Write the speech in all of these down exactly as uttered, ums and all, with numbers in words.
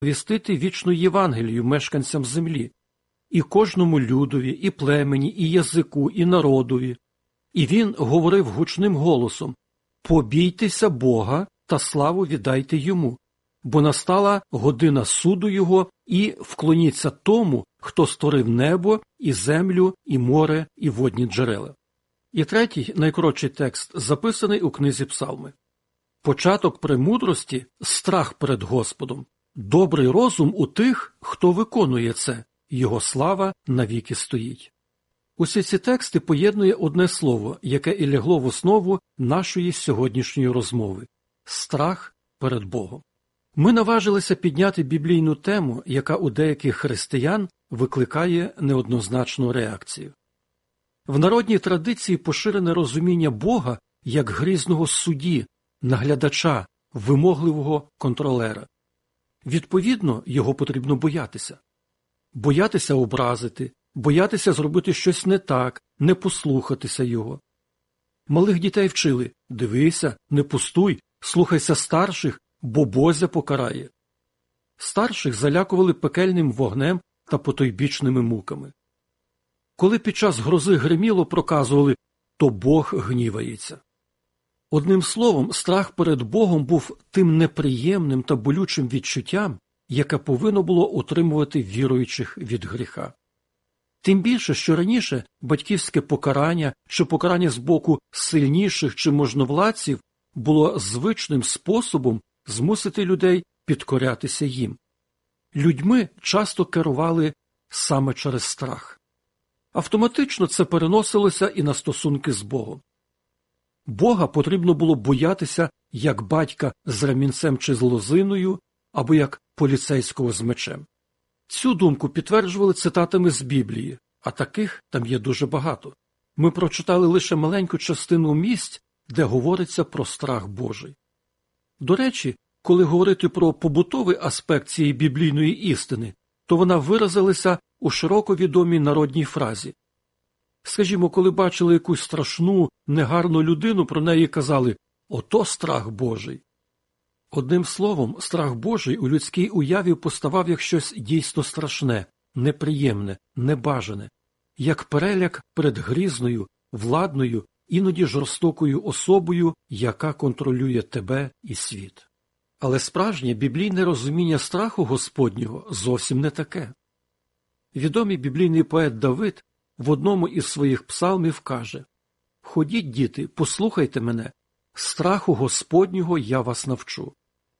вістити вічну Євангелію мешканцям землі, і кожному людові, і племені, і язику, і народові. І він говорив гучним голосом: «Побійтеся Бога та славу віддайте Йому, бо настала година суду Його, і вклоніться тому, хто створив небо, і землю, і море, і водні джерела». І третій, найкоротший текст, записаний у книзі Псалми. Початок премудрості – страх перед Господом. Добрий розум у тих, хто виконує це. Його слава навіки стоїть. Усі ці тексти поєднує одне слово, яке і лягло в основу нашої сьогоднішньої розмови – страх перед Богом. Ми наважилися підняти біблійну тему, яка у деяких християн викликає неоднозначну реакцію. В народній традиції поширене розуміння Бога як грізного судді, наглядача, вимогливого контролера. Відповідно, його потрібно боятися. Боятися образити, боятися зробити щось не так, не послухатися його. Малих дітей вчили: дивися, не пустуй, слухайся старших, бо Бозя покарає. Старших залякували пекельним вогнем та потойбічними муками. Коли під час грози гриміло, проказували: то Бог гнівається. Одним словом, страх перед Богом був тим неприємним та болючим відчуттям, яке повинно було утримувати віруючих від гріха. Тим більше, що раніше батьківське покарання чи покарання з боку сильніших чи можновладців було звичним способом змусити людей підкорятися їм. Людьми часто керували саме через страх. Автоматично це переносилося і на стосунки з Богом. Бога потрібно було боятися як батька з ремінцем чи з лозиною, або як поліцейського з мечем. Цю думку підтверджували цитатами з Біблії, а таких там є дуже багато. Ми прочитали лише маленьку частину місць, де говориться про страх Божий. До речі, коли говорити про побутовий аспект цієї біблійної істини, то вона виразилася у широко відомій народній фразі. Скажімо, коли бачили якусь страшну, негарну людину, про неї казали: «Ото страх Божий». Одним словом, страх Божий у людській уяві поставав як щось дійсно страшне, неприємне, небажане, як переляк перед грізною, владною, іноді жорстокою особою, яка контролює тебе і світ. Але справжнє біблійне розуміння страху Господнього зовсім не таке. Відомий біблійний поет Давид в одному із своїх псалмів каже: «Ходіть, діти, послухайте мене, страху Господнього я вас навчу».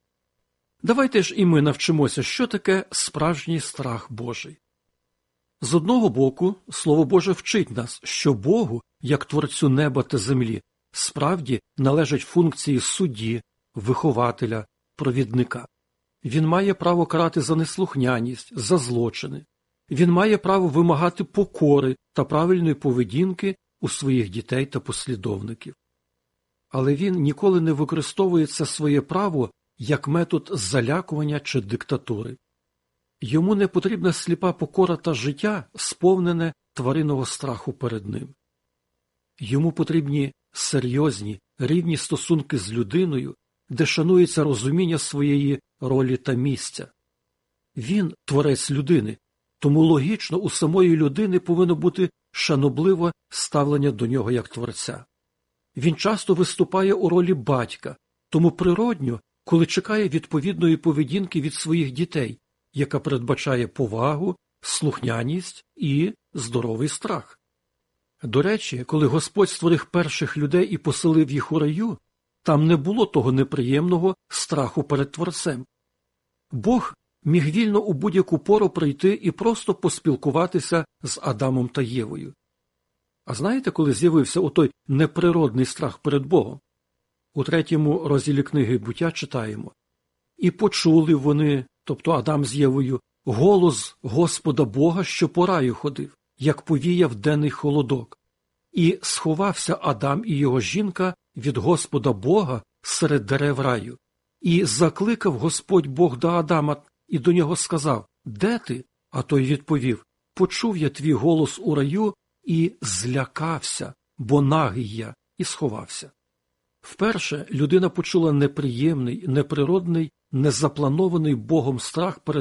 Давайте ж і ми навчимося, що таке справжній страх Божий. З одного боку, Слово Боже вчить нас, що Богу, як Творцю неба та землі, справді належать функції судді, вихователя, провідника. Він має право карати за неслухняність, за злочини. Він має право вимагати покори та правильної поведінки у своїх дітей та послідовників. Але він ніколи не використовує це своє право як метод залякування чи диктатури. Йому не потрібна сліпа покора та життя, сповнене тваринного страху перед ним. Йому потрібні серйозні, рівні стосунки з людиною, де шанується розуміння своєї ролі та місця. Він – творець людини, тому логічно у самої людини повинно бути шанобливе ставлення до нього як творця. Він часто виступає у ролі батька, тому природньо, коли чекає відповідної поведінки від своїх дітей, яка передбачає повагу, слухняність і здоровий страх. До речі, коли Господь створив перших людей і поселив їх у раю, там не було того неприємного страху перед Творцем. Бог міг вільно у будь-яку пору прийти і просто поспілкуватися з Адамом та Євою. А знаєте, коли з'явився отой неприродний страх перед Богом? У третьому розділі книги «Буття» читаємо: «І почули вони, тобто Адам з Євою, голос Господа Бога, що по раю ходив, як повіяв денний холодок. І сховався Адам і його жінка від Господа Бога серед дерев раю. І закликав Господь Бог до Адама і до нього сказав: де ти? А той відповів: почув я твій голос у раю і злякався, бо нагий я, і сховався». Вперше людина почула неприємний, неприродний, незапланований Богом страх перед